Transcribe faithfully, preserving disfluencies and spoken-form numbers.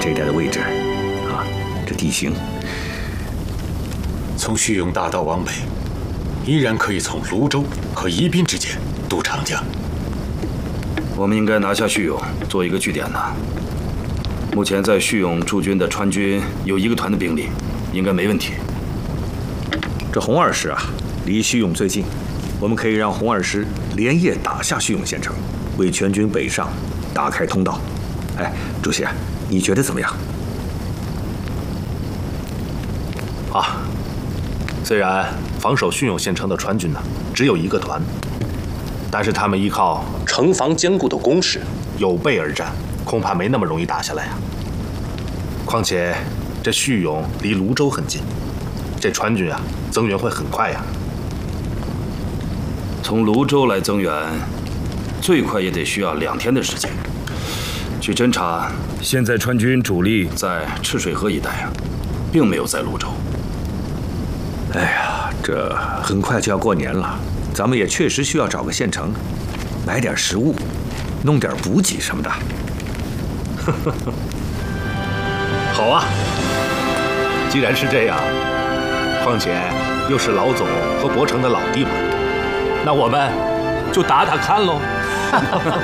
这一带的位置，啊，这地形。 从叙永大道往北，依然可以从泸州和宜宾之间渡长江。 我们应该拿下叙永，做一个据点呢。目前在叙永驻军的川军有一个团的兵力，应该没问题。 这红二师啊，离叙永最近，我们可以让红二师连夜打下叙永县城，为全军北上打开通道。哎，主席，你觉得怎么样？ 啊，虽然防守叙永县城的川军呢只有一个团，但是他们依靠城防坚固的工事，有备而战，恐怕没那么容易打下来呀。况且这叙永离泸州很近，这川军啊增援会很快呀。 从泸州来增援，最快也得需要两天的时间。据侦查，现在川军主力在赤水河一带啊，并没有在泸州。 哎呀，这很快就要过年了，咱们也确实需要找个县城，买点食物，弄点补给什么的。 好啊，既然是这样，况且又是老总和博城的老地盘，那我们就打打看喽。